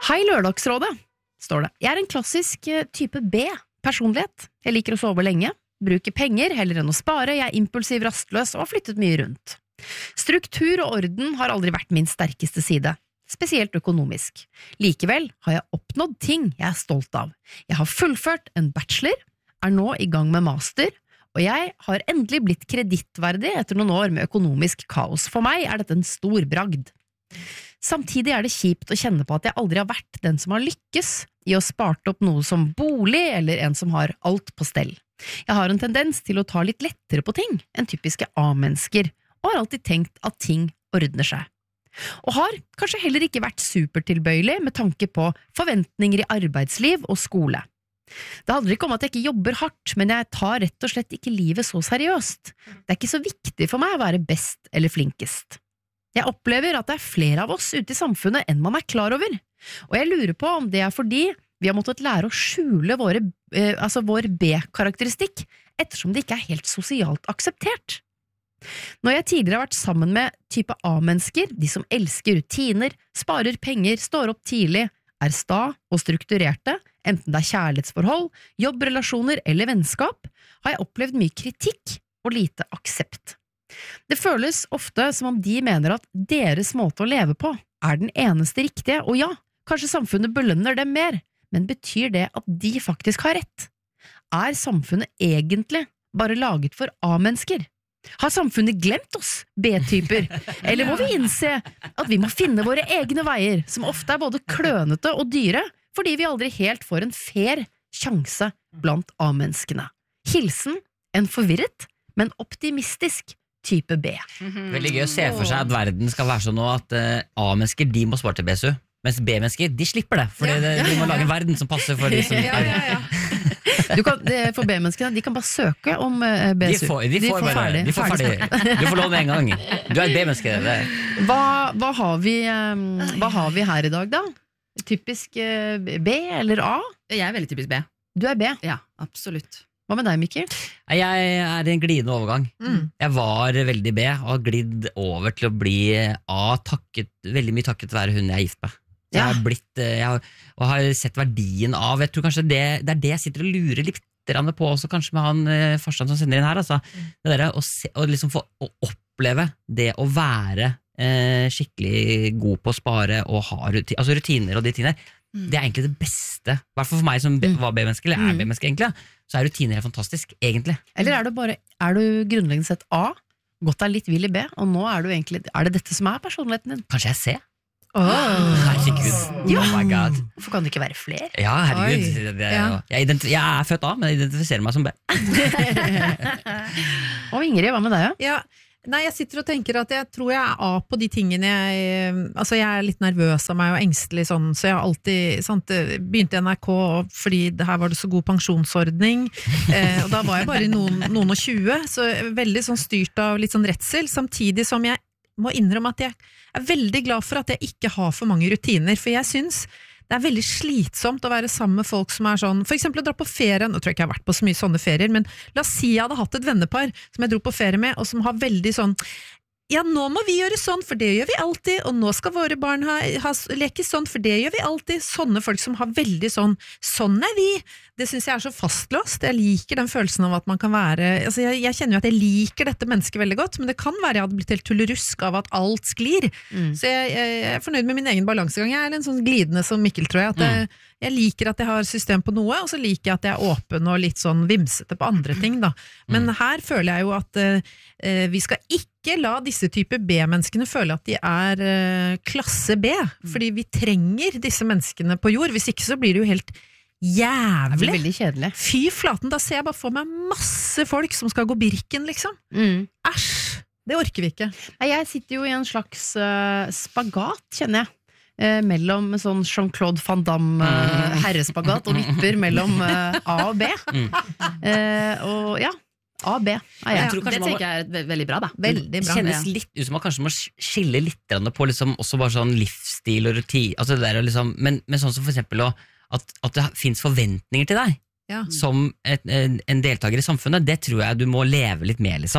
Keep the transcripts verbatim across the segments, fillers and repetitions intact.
Hei Lørdagsrådet, står det. Jeg er en klassisk type B personlighet. Jeg liker å sove lenge, bruker penger heller enn å spare, jeg er impulsiv, rastløs og har flyttet mye rundt. Struktur og orden har aldri vært min sterkeste side, spesielt økonomisk. Likevel har jeg oppnådd ting jeg er stolt av. Jeg har fullført en bachelor, er nå i gang med master, og jeg har endelig blitt kredittverdig etter noen år med økonomisk kaos. For meg er dette en stor bragd. Samtidig er det kjipt å kjenne på at jeg aldri har vært den som har lykkes i å sparte opp noe som bolig eller en som har alt på stell. Jeg har en tendens til å ta litt lettere på ting enn typiske A-mennesker, og har alltid tenkt at ting ordner seg. Og har kanskje heller ikke vært supertilbøyelig med tanke på forventninger i arbeidsliv og skole. Det handler ikke om at jeg ikke jobber hardt, men jeg tar rett og slett ikke livet så seriøst. Det er ikke så viktig for meg å være best eller flinkest. Jeg opplever at det er flere av oss ute i samfunnet enn man er klar over, og jeg lurer på om det er fordi vi har måttet lære å skjule våre, eh, altså vår B-karakteristikk, ettersom det ikke er helt sosialt akseptert. Når jeg tidligere har vært sammen med type A-mennesker, de som elsker rutiner, sparer penger, står opp tidlig, er sta og strukturerte, enten det er kjærlighetsforhold, jobbrelasjoner eller vennskap, har jeg opplevd mye kritikk og lite aksept. Det føles ofte som om de mener at deres måte å leve på er den eneste riktige, og ja, kanskje samfunnet belønner dem mer, men betyr det at de faktisk har rett? Er samfunnet egentlig bare laget for A-mennesker? Har samfunnet glemt oss, B-typer? Eller må vi innse at vi må finne våre egne veier, som ofte er både klønete og dyre, fordi vi aldri helt får en fair sjanse blant A-menneskene? Hilsen en forvirret, men optimistisk type B. Mm-hmm. Veldig gøy å se for seg at verden skal være sånn nå at uh, A-mennesker, de må spare til B S U, mens B-mennesker, de slipper det, fordi ja, ja, ja. de må lage en verden som passer for de som ja, ja, ja. Du kan, for B-menneskene, de kan bare søke om uh, B S U. De får, de får, de får bare, ferdig. De får ferdig. Du får lov med en gang. Du er et B-menneske. Hva, hva, har vi, um, hva har vi her i dag da? Typisk uh, B eller A? Jeg er veldig typisk B. Du er B? Ja, absolutt. Hva med deg, Mikkel? Jeg er i en glidende overgang. Mm. Jeg var veldig B, og har glidd over til å bli A, takket, veldig mye takket være hun jeg er gift med. Så ja. jeg, har blitt, jeg har, og har sett verdien av, jeg tror kanskje det, det er det jeg sitter og lurer litt på, også kanskje med han Farsan som sender inn her, altså. Mm. Det der, å, se, å, liksom få, å oppleve det å være eh, skikkelig god på å spare og ha ruti, altså rutiner og de tingene der. Mm. Det er egentlig det beste, i hvert fall for meg som mm. var B-menneske, eller er mm. B-menneske egentlig, så er rutiner helt fantastisk, egentlig. Eller er du bare, er du grunnleggende sett A, gått deg litt vill i B, og nå er du egentlig, er det dette som er personligheten din? Kanskje jeg C? Oh. Herregud, oh my god. Hvorfor kan det ikke være flere? Ja, herregud, det, det, ja. Jeg, jeg er født A, men jeg identifiserer meg som B. Og Ingrid, hva med deg? Ja? Nei, jeg sitter og tenker at jeg tror jeg er A på de tingene jeg, altså jeg er litt nervøs av meg og engstelig sånn, så jeg har alltid, sant, begynte i N R K fordi det her var det så god pensjonsordning, eh, og da var jeg bare noen, noen og tjue, så veldig sånn styrt av litt sånn redsel, samtidig som jeg må innrømme at jeg er veldig glad for at jeg ikke har for mange rutiner, for jeg synes det er veldig slitsomt å være sammen med folk som er sånn, for eksempel å dra på ferie, nå tror jeg ikke jeg har vært på så mye sånne ferier, men la oss si jeg hadde hatt et vennepar som jeg dro på ferie med, og som har veldig sånn, ja, nå må vi gjøre sånn, for det gjør vi alltid, og nå skal våre barn ha, ha leke sånn, for det gjør vi alltid, sånne folk som har veldig sånn, sånn er vi, det synes jeg er så fastlåst, jeg liker den følelsen av at man kan være, altså jeg, jeg kjenner jo at jeg liker dette mennesket veldig godt, men det kan være jeg hadde blitt helt tullerusk av at alt sklir, mm. så jeg, jeg er fornøyd med min egen balansegang, jeg er en sånn glidende som Mikkel, tror jeg, at jeg, mm. jeg liker at jeg har system på noe, og så liker jeg at jeg er åpen og litt sånn vimsete på andre ting da, men mm. her føler jeg jo at uh, vi skal ikke la disse type B-menneskene føle at de er uh, klasse B, fordi vi trenger disse menneskene på jord, hvis ikke så blir det jo helt jævlig. Det blir veldig kjedelig. Fy flaten, da ser jeg bare for meg masse folk som skal gå Birken, liksom. Mm. Æsj, det orker vi ikke. Nei, jeg sitter jo i en slags uh, spagat, kjenner jeg. Uh, mellom sånn Jean-Claude Van Damme uh, herrespagat og vipper mellom uh, A og B. Mm. Uh, og ja, A og B. Ah, ja. Jeg tror det tenker jeg er veldig bra da. Veldig bra. Det kjennes litt ut som man kanskje må skille litt på liksom, også bare sånn livsstil og rutin, altså det der, liksom, men, men sånn som for eksempel å At, at det finnes forventninger til deg ja. Som et, en, en deltaker i samfunnet, det tror jeg du må leve litt med liksom.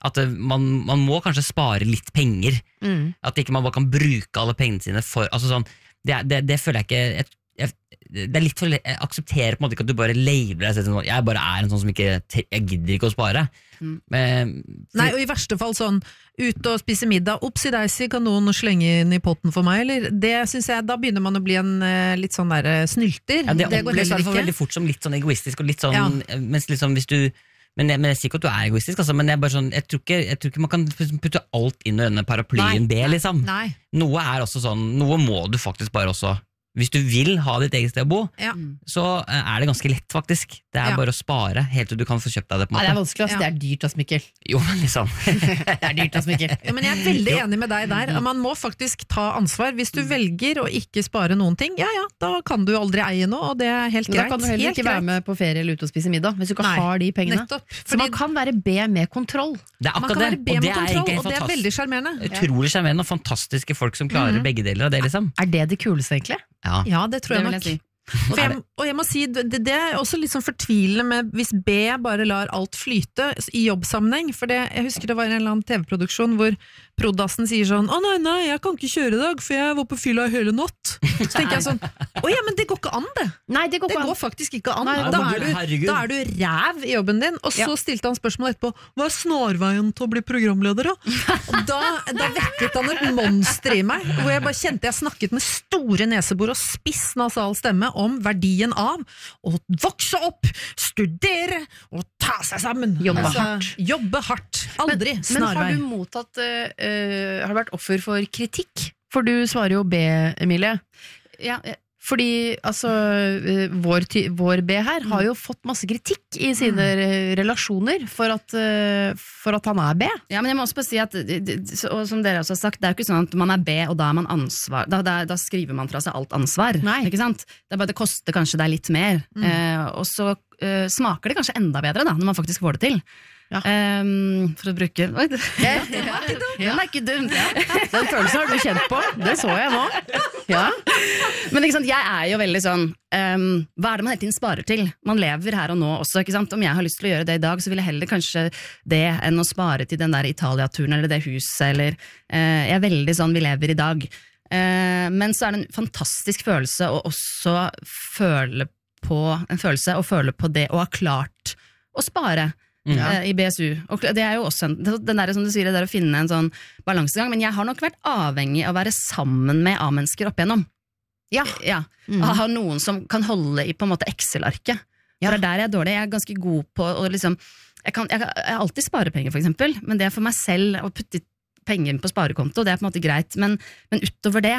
At det, man, man må kanskje spare litt penger. Mm. At ikke man bare kan bruke alle pengene sine for altså sånn, det, det, det føler jeg ikke jeg, jeg, Det er litt for Jeg aksepterer på en måte ikke at du bare labeler deg selv. Jeg bare er en sånn som ikke Jeg gidder ikke å spare. Mm. Men, for, Nei, og i verste fall sånn ut og spise middag, oppsi-deisi, kan noen slenge inn i potten for meg, eller? Det synes jeg, da begynner man å bli en eh, litt sånn der eh, snylter. ja, det det går oppleves i heller hvert fall ikke. veldig fort som litt sånn egoistisk og litt sånn, Ja. mens liksom hvis du men jeg, men jeg sier ikke at du er egoistisk, altså, men jeg, bare sånn, jeg, tror ikke, jeg tror ikke man kan putte alt inn i denne paraplyen B, liksom. Nei. Noe er også sånn, noe må du faktisk bare også hvis du vil ha ditt eget sted å bo, Ja. så eh, er det ganske lett faktisk. Det er Ja. bare å spare helt til du kan få kjøpt deg det på en Nei, det er måte. vanskelig, ass. Ja. Det er dyrt, ass, Mikkel. Jo, men liksom. Det er dyrt, ass, Mikkel. Ja, men jeg er veldig enig med deg der. Man må faktisk ta ansvar. Hvis du velger å ikke spare noen ting, ja ja, da kan du aldri eie noe, og det er helt Men da greit. kan du heller Helt ikke være greit. med på ferie eller ute og spise middag, hvis du ikke Nei, har de pengene. Nettopp. Så Fordi man kan være B med kontroll. Det er man akkurat kan være det, B og med det er kontroll, egentlig og det er fantastisk. veldig sjarmerende. Utrolig sjarmerende og fantastiske folk som klarer begge deler av det, liksom. Er det det kuleste, egentlig? Ja. Ja, det tror Det jeg vil nok. jeg si. For jeg, og jeg må si, det, det er også litt sånn fortvilende med hvis B bare lar alt flyte i jobbsammenheng, for det, jeg husker det var en eller annen T V-produksjon hvor prodassen sier sånn, å nei, nei, jeg kan ikke kjøre i dag, for jeg var på fylla hele natt. Så tenker jeg sånn, å ja, men det går ikke an det. Nei, det går Det ikke går an. faktisk ikke an. Nei, da, men er du- du, herregud. da er du ræv i jobben din. Og så Ja. stilte han spørsmål etterpå, hva er snarveien til å bli programleder da? Og da, da vekket han et monster i meg, hvor jeg bare kjente jeg snakket med store nesebor og spiss nasal stemme om verdien av å vokse opp, studere og ta seg sammen. Jobbe Altså, hardt. Jobbe hardt. Aldri Men har snarvei. du mottatt eh, eh, Har du vært offer for kritikk? For du svarer jo B, Emilie. Ja, eh, Fordi altså, eh, vår, ty- vår B her har jo fått masse kritikk i sine eh, relasjoner for at, eh, for at han er B. ja, men jeg må også bare si at det- det- så- og som dere også har sagt, det er jo ikke sånn at man er B, og da er man ansvar Da, da, da skriver man fra seg alt ansvar. Nei. Ikke sant? Det er bare det koster kanskje deg litt mer. Eh, og så eh, smaker det kanskje enda bedre da, når man faktisk får det til. Ja. Ehm, for å bruke Oi, det, den er ikke dum! Den følelsen har du kjent på. Det så jeg nå. Ja. Men ikke sant, jeg er jo veldig sånn ehm, hva er det man hele tiden sparer til? Man lever her og nå også, ikke sant? Om jeg har lyst til å gjøre det i dag, så vil jeg heller kanskje det enn å spare til den der Italia-turen eller det huset, eller eh, jeg er veldig sånn, vi lever i dag. Eh, men så er det en fantastisk følelse å også føle på en følelse, og føle på det, og ha klart å spare. eh, I B S U. Og det er jo også en, den der, som du sier, det der å finne en sånn balansegang, men jeg har nok vært avhengig av å være sammen med A-mennesker opp igjennom. Ja. Ja. Mm. Å ha noen som kan holde i på en måte Excel-arket. Ja. For det er der jeg er dårlig. Jeg er ganske god på å liksom Jeg kan, jeg kan jeg alltid sparepenger, for eksempel, men det er for meg selv å putte penger på sparekonto, det er på en måte greit, men, men utover det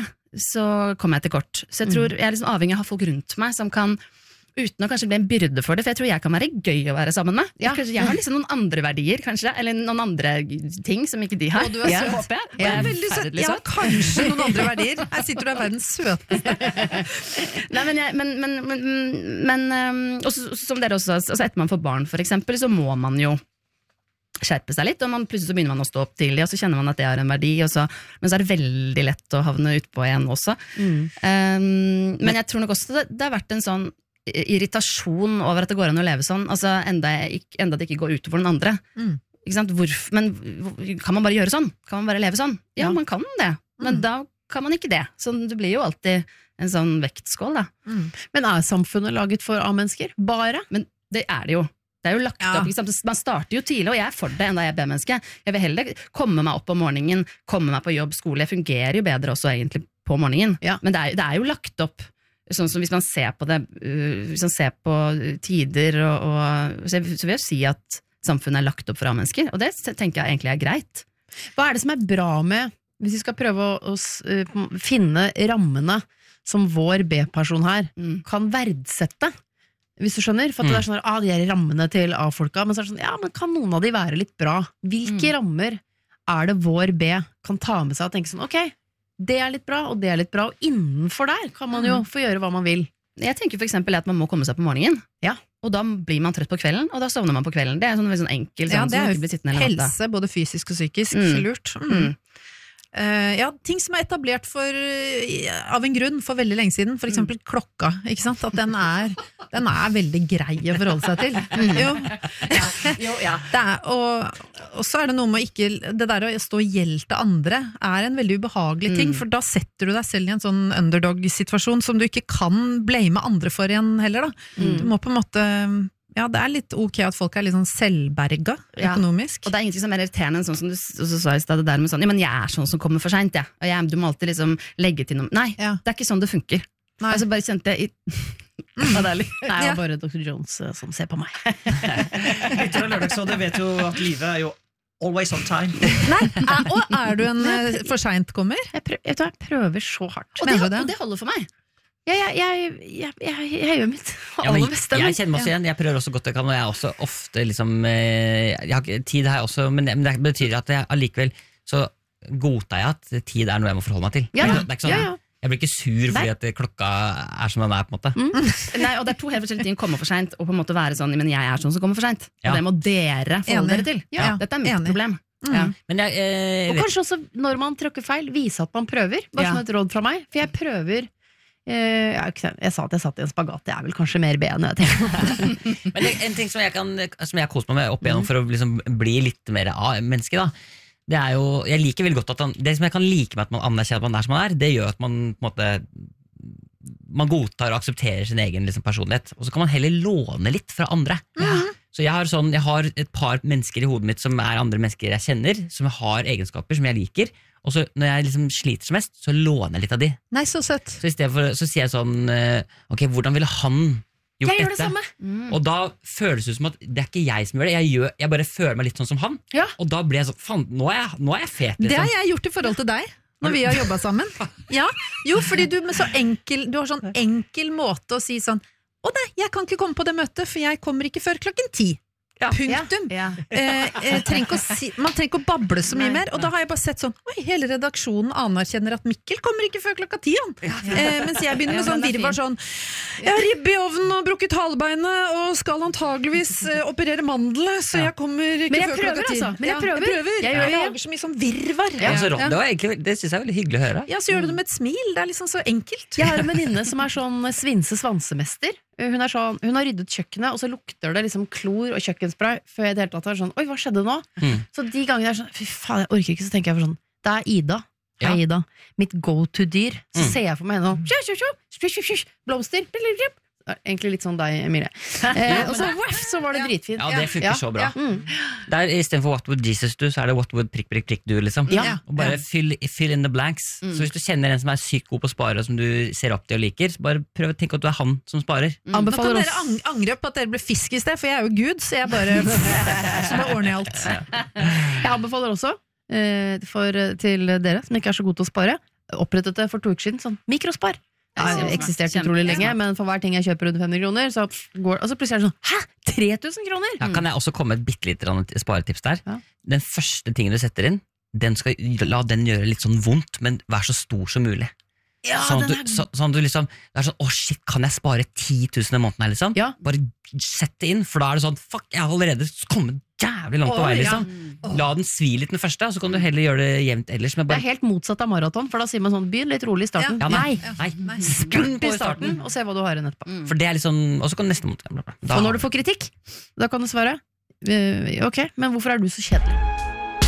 så kommer jeg til kort. Så jeg tror jeg er liksom avhengig av å ha folk rundt meg som kan, uten å kanskje bli en byrde for det, for jeg tror jeg kan være gøy å være sammen med. Ja. Kanskje jeg har liksom noen andre verdier, kanskje, eller noen andre ting som ikke de har. Å, du er Ja, søt. håper jeg. Og Ja, jeg er veldig søt. forferdelig Ja, søt. kanskje noen andre verdier. Her sitter du og er verdens søteste. Nei, men, jeg, men, men, men, men um, også, som dere også, altså etter man får barn for eksempel, så må man jo skjerpe seg litt, og man, plutselig så begynner man å stå opp tidlig, og så kjenner man at det har en verdi, og så, men så er det veldig lett å havne utpå igjen også. Mm. Um, men jeg tror nok også det, det har vært en sånn irritasjon over at det går an å leve sånn, altså enda, jeg, ikke- enda det ikke går utover den andre. Mm. Ikke sant? Hvorf- men hvor- kan man bare gjøre sånn? Kan man bare leve sånn? Ja, Ja. man kan det, men Mm. da kan man ikke det. Så det blir jo alltid en sånn vektskål da. Men er samfunnet laget for A-mennesker? Bare? Men det er det jo. Det er jo lagt Ja. opp, ikke sant? Man starter jo tidlig, og jeg er for det enda jeg er B-menneske. Jeg vil heller komme meg opp om morgenen, komme meg på jobb, skole. Jeg fungerer jo bedre også egentlig på morgenen. Ja. Men det er, det er jo lagt opp, sånn som hvis man ser på det, uh, hvis man ser på tider, og, og, så, jeg, så vil jeg si at samfunnet er lagt opp for A-mennesker, og det tenker jeg egentlig er greit. Hva er det som er bra med, hvis vi skal prøve å, å s- eh, finne rammene som vår B-person her Mm. kan verdsette? Hvis du skjønner, for at det er sånn, ah, de er rammene til A-folka, men så er det sånn, ja, men kan noen av de være litt bra? Hvilke rammer er det vår B kan ta med seg og tenke sånn, ok, det er litt bra, og det er litt bra, og innenfor der kan man jo få gjøre hva man vil. Jeg tenker for eksempel at man må komme seg på morgenen, Ja. og da blir man trøtt på kvelden, og da sovner man på kvelden. Det er sånn veldig sånn enkel, sånn, Ja, så det man er ikke blir sittende jo hele natta. helse, både fysisk og psykisk. Mm. Lurt. Mm. Mm. Uh, ja, ting som er etablert for, uh, av en grunn for veldig lenge siden, for eksempel klokka, ikke sant? At den er, den er veldig grei å forholde seg til. Mm. Jo. Ja. Jo, ja. Det er, og, og så er det noe med å ikke, det der å stå i gjeld til andre er en veldig ubehagelig ting, mm. for da setter du deg selv i en sånn underdog-situasjon som du ikke kan blame andre for igjen heller da. Mm. Du må på en måte... Ja, det er litt ok at folk er litt sånn selvberga økonomisk. Ja. Og det er ingenting som er irriterende enn sånn som du også sa i stedet der med sånn, ja, men jeg er sånn som kommer for sent, ja. Og jeg, du må alltid liksom legge til noe. Nei, ja. Det er ikke sånn det funker. Nei. Altså bare kjente jeg i... Det var deilig. Nei, det var bare doktor Jones uh, som ser på meg. Lytter av Lørdagsrådet vet jo at livet er jo always on time. Nei, er, og er du en uh, for sent kommer? Jeg, prøv, jeg, jeg prøver så hardt. Og det, og det holder for meg. Ja, jeg, jeg, jeg, jeg, jeg gjør mitt aller ja, beste. Jeg kjenner meg også igjen, jeg prøver også godt jeg kan, og jeg er også ofte liksom, jeg har ikke tid her også, men det, men det betyr at jeg allikevel så godtar jeg at tid er noe jeg må forholde meg til. Ja, det er ikke sånn, ja, ja. Jeg blir ikke sur fordi at klokka er som den er på en måte. Mm. Nei, og det er to helt forskjellige ting, komme for sent og på en måte være sånn, men jeg er sånn som kommer for sent. Og ja. Det må dere forholde dere til. Ja. Dette er mitt Enig. Problem. Mm. Ja. Men jeg, eh, og kanskje også når man tråkker feil, vise at man prøver. Bare ja. Som et råd fra meg, for jeg prøver. Uh, jeg, jeg sa at jeg satt i en spagat. Det er vel kanskje mer ben enn jeg tenker. Men det, en ting som jeg kan Som jeg koser meg med opp igjennom mm. for å liksom bli litt mer av menneske da, det er jo, jeg liker veldig godt at han, det som jeg kan like med at man anerkjenner at man er som man er, det gjør at man på en måte man godtar og aksepterer sin egen liksom, personlighet, og så kan man heller låne litt fra andre. Mm. Så jeg har, sånn, jeg har et par mennesker i hodet mitt som er andre mennesker jeg kjenner, som har egenskaper som jeg liker. Og så når jeg liksom sliter som mest, så låner jeg litt av de. Nei, så søtt. Så i stedet for, så sier jeg sånn, ok, hvordan ville han gjort jeg dette? Jeg gjør det samme. Mm. Og da føles det som at det er ikke jeg som gjør det, jeg, gjør, jeg bare føler meg litt sånn som han. Ja. Og da blir jeg sånn, faen, nå er jeg, nå er jeg fet liksom. Det har jeg gjort i forhold til deg, når vi har jobbet sammen. Ja, jo, fordi du med så enkel, du har sånn enkel måte å si sånn, å nei, jeg kan ikke komme på det møtet, for jeg kommer ikke før klokken ti. Ja. Punktum. Ja. Ja. Eh, eh, trenger si, man trenger ikke å bable så mye Nei. Mer. Og da har jeg bare sett sånn, oi, hele redaksjonen anerkjenner at Mikkel kommer ikke før klokka ti. Ja. Eh, mens jeg begynner med sånn virvar sånn, jeg har ribbe i ovnen og brukket halebeinet og skal antageligvis eh, operere mandelen, så jeg kommer ikke før klokka ti. Altså. Men jeg prøver. Jeg, prøver. jeg, jeg lager så mye sånn virvar. Ja. Ja. Det, var egentlig, det synes jeg er veldig hyggelig å høre. Ja, så gjør du det med et smil. Det er liksom så enkelt. Jeg har en venninne som er sånn svinse svansemester. Hun, er sånn, hun har ryddet kjøkkenet, og så lukter det liksom klor og kjøkkenspray før jeg i det hele tatt er sånn, oi, hva skjedde nå? Mm. Så de gangene jeg er sånn, fy faen, jeg orker ikke, så tenker jeg for sånn, det er Ida. Hei, ja. Ida. Mitt go-to-dyr. Så mm. ser jeg for meg henne sånn, sju, sju, sju, sju, blomster, blip, egentlig litt sånn deg, Emilie. Eh, og så, waff, så var det ja. Dritfint. Ja, det funker ja. Så bra. Ja. Mm. Der, i stedet for what would Jesus do, så er det what would prikk, prikk, prikk do, liksom. Ja. Og bare ja. Fill, fill in the blanks. Mm. Så hvis du kjenner en som er sykt god på å spare, og som du ser opp til og liker, så bare prøv å tenke at du er han som sparer. Mm. Nå kan dere ang angre på at dere ble fisk i sted, for jeg er jo Gud, så jeg bare så bare ordner alt. Jeg anbefaler også, eh, for, til dere som ikke er så gode til å spare, opprettet det for to uker siden, sånn mikrospar. Det har eksistert utrolig lenge, men for hver ting jeg kjøper under femhundre kroner, så går, og så plutselig er det sånn, hæ? tre tusen kroner? Ja, kan jeg også komme med et bittelite sparetips der? Ja. Den første tingen du setter inn, den skal, la den gjøre litt sånn vondt, men vær så stor som mulig. Ja, sånn, at du, så, sånn at du liksom, det er sånn, åh shit, kan jeg spare ti tusen i måneden her liksom? Ja. Bare sett det inn, for da er det sånn, fuck, jeg har allerede kommet jævlig langt på vei liksom. Ja. La den svi litt den første, så kan du heller gjøre det jevnt ellers. Bare... Det er helt motsatt av maraton, for da sier man sånn, begynn litt rolig i starten. Ja. Ja, nei, nei, nei. Sprung på starten, og se hva du har igjen etterpå. Mm. For det er litt sånn, og så kan du neste måned. Og når du får kritikk, da kan du svare, uh, ok, men hvorfor er du så kjedelig?